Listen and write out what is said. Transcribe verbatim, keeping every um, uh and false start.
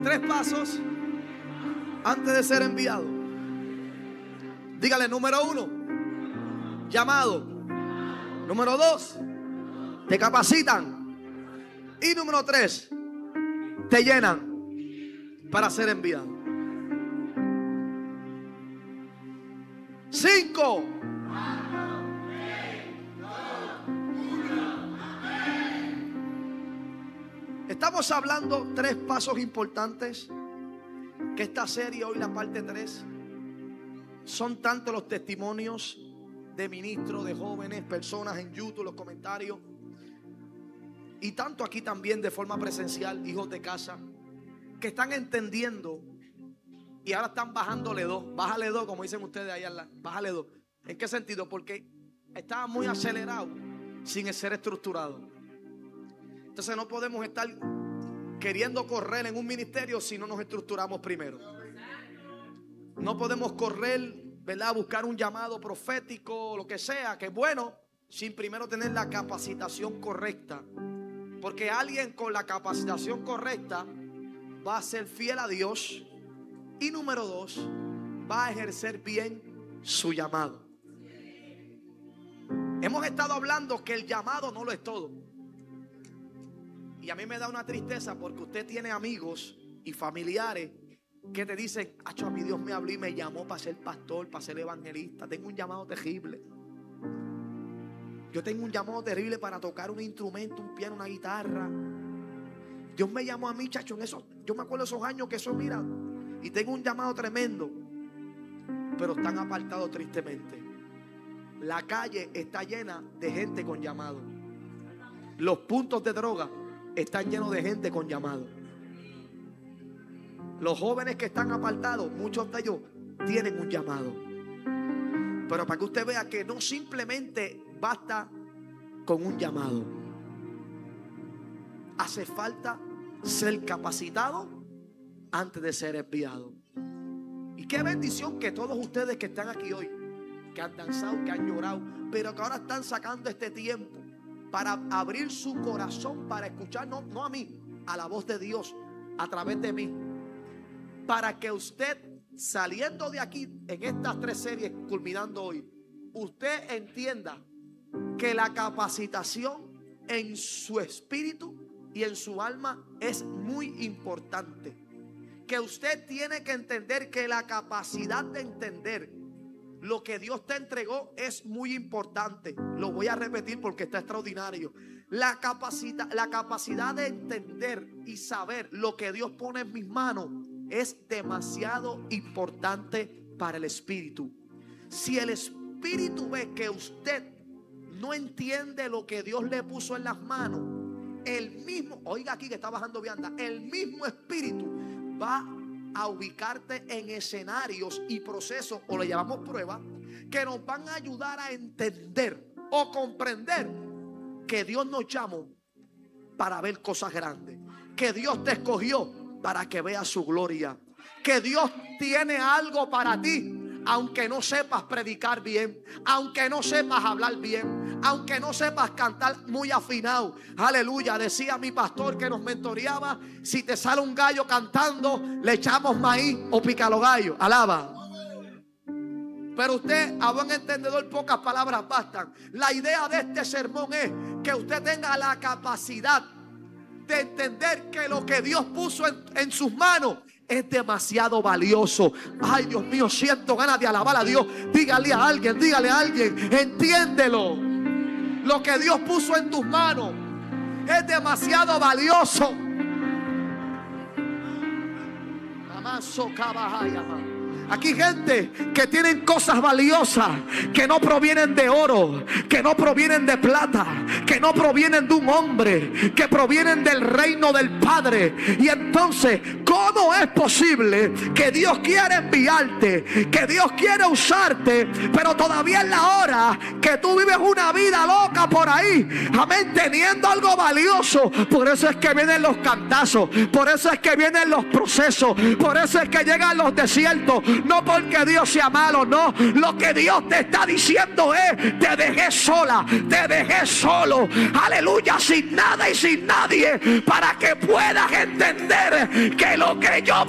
Tres pasos antes de ser enviado. Dígale: número uno, llamado. Número dos, te capacitan. Y número tres, te llenan para ser enviado. Cinco. Estamos hablando tres pasos importantes. Que esta serie, hoy la parte tres, son tantos los testimonios de ministros, de jóvenes, personas en YouTube, los comentarios, y tanto aquí también de forma presencial, hijos de casa, que están entendiendo y ahora están bajándole dos. Bájale dos, como dicen ustedes allá. Bájale dos. ¿En qué sentido? Porque estaban muy acelerados sin ser estructurados. Entonces no podemos estar queriendo correr en un ministerio si no nos estructuramos primero. No podemos correr, ¿verdad?, buscar un llamado profético o lo que sea, que es bueno, sin primero tener la capacitación correcta. Porque alguien con la capacitación correcta va a ser fiel a Dios. Y número dos, va a ejercer bien su llamado. Hemos estado hablando que el llamado no lo es todo. Y a mí me da una tristeza porque usted tiene amigos y familiares que te dicen: a mí Dios me habló y me llamó para ser pastor, para ser evangelista. Tengo un llamado terrible. Yo tengo un llamado terrible para tocar un instrumento, un piano, una guitarra. Dios me llamó a mí, chacho, en esos, yo me acuerdo de esos años que eso, mira, y tengo un llamado tremendo. Pero están apartados tristemente. La calle está llena de gente con llamado. Los puntos de droga están llenos de gente con llamado. Los jóvenes que están apartados, muchos de ellos tienen un llamado. Pero para que usted vea que no simplemente basta con un llamado. Hace falta ser capacitado antes de ser enviado. Y qué bendición que todos ustedes que están aquí hoy, que han danzado, que han llorado, pero que ahora están sacando este tiempo para abrir su corazón, para escuchar, no, no a mí, a la voz de Dios a través de mí, para que usted, saliendo de aquí en estas tres series culminando hoy, usted entienda que la capacitación en su espíritu y en su alma es muy importante. Que usted tiene que entender que la capacidad de entender lo que Dios te entregó es muy importante. Lo voy a repetir porque está extraordinario. La capacidad, la capacidad de entender y saber lo que Dios pone en mis manos es demasiado importante para el espíritu. Si el espíritu ve que usted no entiende lo que Dios le puso en las manos, el mismo, oiga aquí que está bajando vianda, el mismo espíritu va a ubicarte en escenarios y procesos, o le llamamos pruebas, que nos van a ayudar a entender o comprender que Dios nos llamó para ver cosas grandes, que Dios te escogió para que veas su gloria, que Dios tiene algo para ti. Aunque no sepas predicar bien, aunque no sepas hablar bien, aunque no sepas cantar muy afinado, aleluya, decía mi pastor que nos mentoreaba: si te sale un gallo cantando, le echamos maíz o pícalo gallo, alaba. Pero usted, a buen entendedor, pocas palabras bastan. La idea de este sermón es que usted tenga la capacidad de entender que lo que Dios puso en, en sus manos es demasiado valioso. Ay, Dios mío, siento ganas de alabar a Dios. Dígale a alguien, dígale a alguien, entiéndelo. Lo que Dios puso en tus manos es demasiado valioso. Aquí gente que tienen cosas valiosas que no provienen de oro, que no provienen de plata, que no provienen de un hombre, que provienen del reino del Padre. Y entonces, ¿cómo es posible que Dios quiere enviarte, que Dios quiere usarte, pero todavía es la hora que tú vives una vida loca por ahí, amén, teniendo algo valioso? Por eso es que vienen los cantazos, por eso es que vienen los procesos, por eso es que llegan los desiertos. No porque Dios sea malo, no. Lo que Dios te está diciendo es: te dejé sola, te dejé solo, aleluya, sin nada y sin nadie, para que puedas entender que lo que yo